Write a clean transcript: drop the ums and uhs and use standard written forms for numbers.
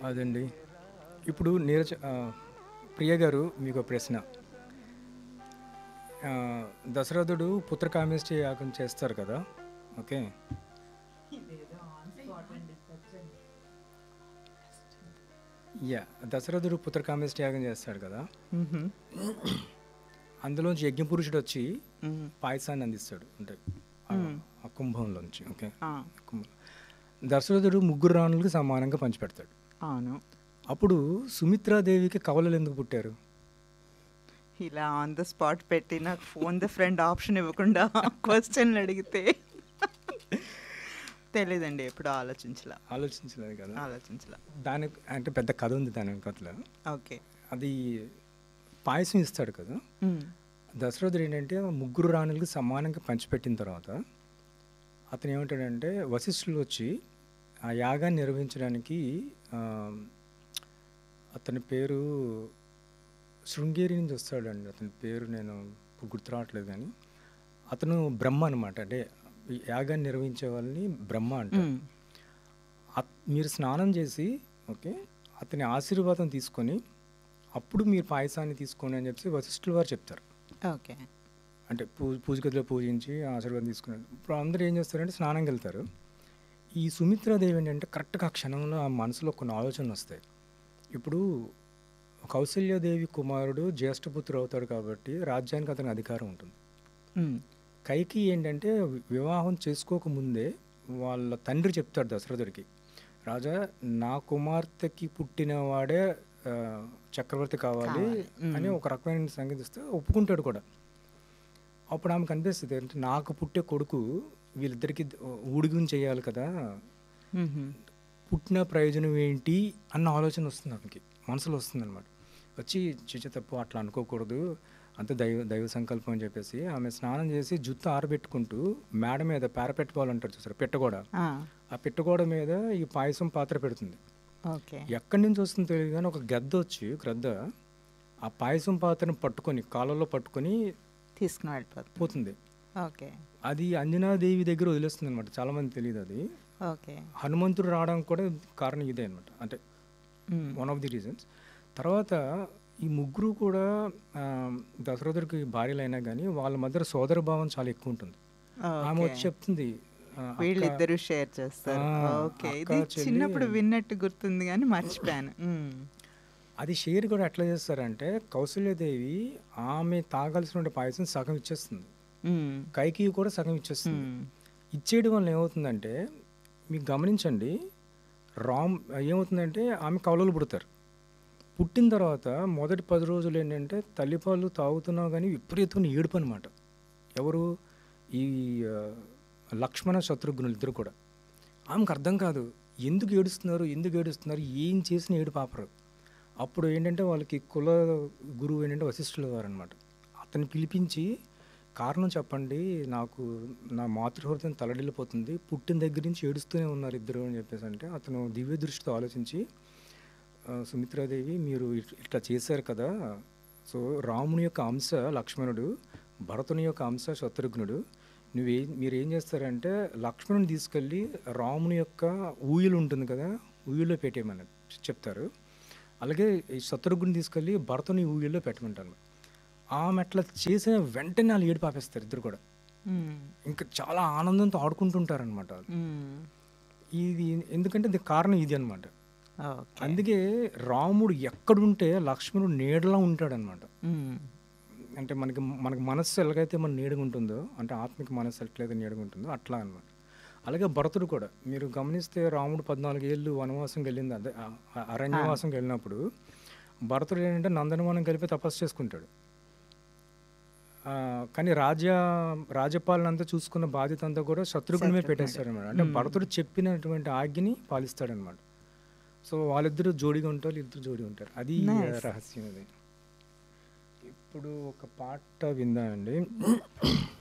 అదండి. ఇప్పుడు ప్రియ గారు మీకో ప్రశ్న. దశరథుడు పుత్రకామేష్టి యాగం చేస్తారు కదా! ఓకే. దశరథుడు పుత్రకామేష్టి యాగం చేస్తాడు కదా! మ్మ్హ్మ్. అందులోంచి యజ్ఞపురుషుడొచ్చి మ్మ్. పాయసాన్ని అందిస్తాడు. అంటే ఆ కుంభంలోంచి. ఓకే. ఆ, కుంభం. దశరథుడు ముగ్గురు రాణులకి సమానంగా పంచిపెడతాడు. అవును. అప్పుడు సుమిత్రాదేవికి కవలలు ఎందుకు పుట్టారు? ఇలా ఆన్ ద స్పాట్ పెట్టి నాకు ఫోన్ ద ఫ్రెండ్ ఆప్షన్ ఇవ్వకుండా క్వశ్చన్లు అడిగితే తెలీదండి, ఎప్పుడు ఆలోచించలేదు కదా. ఆలోచించలా. దానికి అంటే పెద్ద కథ ఉంది దాని వెనకాల. ఓకే. అది పాయసం ఇస్తాడు కదా. దశరథుడు ఏంటంటే ముగ్గురు రాణులకి సమానంగా పంచిపెట్టిన తర్వాత అతను ఏమంటాడంటే వశిష్ఠులు వచ్చి ఆ యాగాన్ని నిర్వహించడానికి అతని పేరు శృంగేరి నుంచి వస్తాడండి. అతని పేరు నేను ఇప్పుడు గుర్తు రావట్లేదు, కానీ అతను బ్రహ్మ అనమాట. అంటే ఈ యాగాన్ని నిర్వహించే వాళ్ళని బ్రహ్మ అంటారు. మీరు స్నానం చేసి ఓకే అతని ఆశీర్వాదం తీసుకొని అప్పుడు మీరు పాయసాన్ని తీసుకోండి అని చెప్పి వశిష్ఠుల వారు చెప్తారు. ఓకే. అంటే పూజ గదిలో పూజించి ఆశీర్వాదం తీసుకున్నారు. ఇప్పుడు అందరూ ఏం చేస్తారంటే స్నానంకి వెళ్తారు. ఈ సుమిత్రాదేవి ఏంటంటే కరెక్ట్గా ఆ క్షణంలో ఆ మనసులో కొన్ని ఆలోచనలు వస్తాయి. ఇప్పుడు కౌసల్యాదేవి కుమారుడు జ్యేష్ఠపుత్రుడు అవుతాడు కాబట్టి రాజ్యానికి అతనికి అధికారం ఉంటుంది. కైకి ఏంటంటే వివాహం చేసుకోకముందే వాళ్ళ తండ్రి చెప్తాడు దశరథుడికి, రాజా నా కుమార్తెకి పుట్టినవాడే చక్రవర్తి కావాలి అని ఒక రకమైన సంగతి ఇస్తే ఒప్పుకుంటాడు కూడా. అప్పుడు ఆమెకు అనిపిస్తుంది అంటే నాకు పుట్టే కొడుకు వీళ్ళిద్దరికి ఊడిగం చేయాలి కదా, పుట్టిన ప్రయోజనం ఏంటి అన్న ఆలోచన వస్తుంది ఆమెకి, మనసులో వస్తుంది అనమాట. వచ్చి చిచ్చ తప్పు అట్లా అనుకోకూడదు, అంత దైవ సంకల్పం అని చెప్పేసి ఆమె స్నానం చేసి జుత్తు ఆరబెట్టుకుంటూ మేడ మీద పారపెట్టుకోవాలి అంటారు చూసారు, పెట్టగోడ, ఆ పెట్టగోడ మీద ఈ పాయసం పాత్ర పెడుతుంది. ఎక్కడి నుంచి వస్తుందో తెలియదు కానీ ఒక గద్ద వచ్చి గ్రద్ద ఆ పాయసం పాత్రను పట్టుకొని కాళ్ళలో పట్టుకొని తీసుకుని వెళ్ళిపోతుంది. అది అంజనాదేవి దగ్గర వదిలేస్తుంది అనమాట. చాలా మంది తెలియదు అది. హనుమంతుడు రావడానికి కూడా కారణం ఇదే అనమాట, అంటే వన్ ఆఫ్ ది రీజన్స్. తర్వాత ఈ ముగ్గురు కూడా దశరథుడికి భార్యలు అయినా కానీ వాళ్ళ మధ్య సోదర భావం చాలా ఎక్కువ ఉంటుంది. ఆమె వచ్చి చెప్తుంది, వీళ్ళిద్దరూ షేర్ చేస్తారు. ఇది చిన్నప్పుడు విన్నట్టు గుర్తుంది కానీ మర్చిపోయాను. అది షేర్ కూడా ఎట్లా చేస్తారంటే కౌసల్యాదేవి ఆమె తాగాల్సిన పాయసం సగం ఇచ్చేస్తుంది, కైకి కూడా సగం ఇచ్చేస్తుంది. ఇచ్చేయడం వల్ల ఏమవుతుందంటే మీకు గమనించండి, ఏమవుతుందంటే ఆమె కవలలు పుడతారు. పుట్టిన తర్వాత మొదటి 10 రోజులు ఏంటంటే తల్లిపాలు తాగుతున్నావు కానీ విపరీతమైన ఏడుపు అనమాట. ఎవరు? ఈ లక్ష్మణ శత్రుఘ్నులు ఇద్దరు కూడా. ఆమెకు అర్థం కాదు ఎందుకు ఏడుస్తున్నారు, ఏం చేసిన ఏడు పాపరు. అప్పుడు ఏంటంటే వాళ్ళకి కుల గురువు ఏంటంటే వశిష్ఠుల వారు అనమాట. అతన్ని పిలిపించి కారణం చెప్పండి, నాకు నా మాతృహృదయం తలడిల్లిపోతుంది, పుట్టిన దగ్గర నుంచి ఏడుస్తూనే ఉన్నారు ఇద్దరు అని చెప్పేసి అంటే అతను దివ్య దృష్టితో ఆలోచించి, సుమిత్రాదేవి మీరు ఇట్లా చేశారు కదా, సో రాముని యొక్క అంశ లక్ష్మణుడు, భరతుని యొక్క అంశ శత్రుఘ్నుడు, మీరేం చేస్తారంటే లక్ష్మణుని తీసుకెళ్ళి రాముని యొక్క ఊయలు ఉంటుంది కదా ఊయల్లో పెట్టేయమని చెప్తారు. అలాగే ఈ శత్రుఘ్నుని తీసుకెళ్ళి భరతుని ఊయల్లో పెట్టమంటారు. ఆమె అట్లా చేసిన వెంటనే వాళ్ళు ఏడు పాపేస్తారు ఇద్దరు కూడా. ఇంకా చాలా ఆనందంతో ఆడుకుంటుంటారనమాట. ఇది ఎందుకంటే ఇది కారణం ఇది అనమాట. అందుకే రాముడు ఎక్కడుంటే లక్ష్మణుడు నీడలా ఉంటాడనమాట. అంటే మనకి మనస్సు ఎలాగైతే మన నీడగా ఉంటుందో, అంటే ఆత్మిక మనస్సు ఎట్లయితే నీడగా ఉంటుందో అట్లా అనమాట. అలాగే భరతుడు కూడా మీరు గమనిస్తే రాముడు 14 ఏళ్ళు వనవాసంకి వెళ్ళింది, అదే అరణ్యవాసంకి వెళ్ళినప్పుడు భరతుడు ఏంటంటే నందనవనం కలిపి తపస్సు చేసుకుంటాడు. కానీ రాజ్యపాలన అంతా చూసుకున్న బాధ్యత అంతా కూడా శత్రుఘ్నుడి మీద పెట్టేస్తాడనమాట. అంటే భరతుడు చెప్పినటువంటి ఆజ్ఞని పాలిస్తాడనమాట. సో వాళ్ళిద్దరూ జోడిగా ఉంటారు, ఇద్దరు జోడి ఉంటారు. అది రహస్యం. అది ఇప్పుడు ఒక పాట విందామండి.